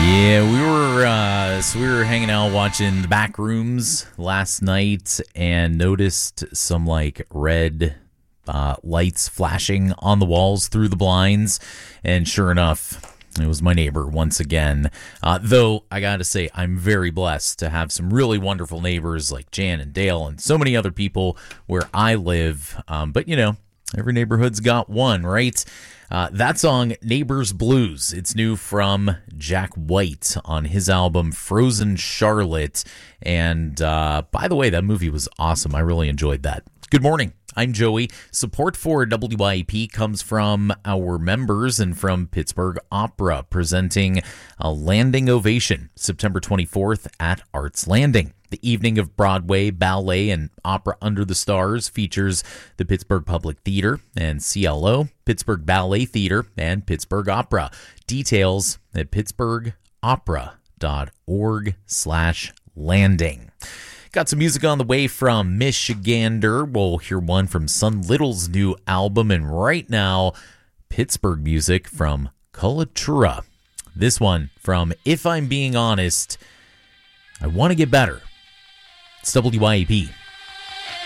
Yeah, we were hanging out watching the back rooms last night and noticed some like red lights flashing on the walls through the blinds, and sure enough, it was my neighbor once again. Though I gotta say, I'm very blessed to have some really wonderful neighbors like Jan and Dale and so many other people where I live. But you know, every neighborhood's got one, right? That song, Neighbors Blues, it's new from Jack White on his album Frozen Charlotte. And by the way, that movie was awesome. I really enjoyed that. Good morning. I'm Joey. Support for WYAP comes from our members and from Pittsburgh Opera, presenting a Landing Ovation September 24th at Arts Landing. The evening of Broadway, ballet, and opera under the stars features the Pittsburgh Public Theater and CLO, Pittsburgh Ballet Theater, and Pittsburgh Opera. Details at pittsburghopera.org/landing. Got some music on the way from Michigander. We'll hear one from Sun Little's new album, and right now, Pittsburgh music from Kulatura. This one from If I'm Being Honest, I Want to Get Better. It's WYAP.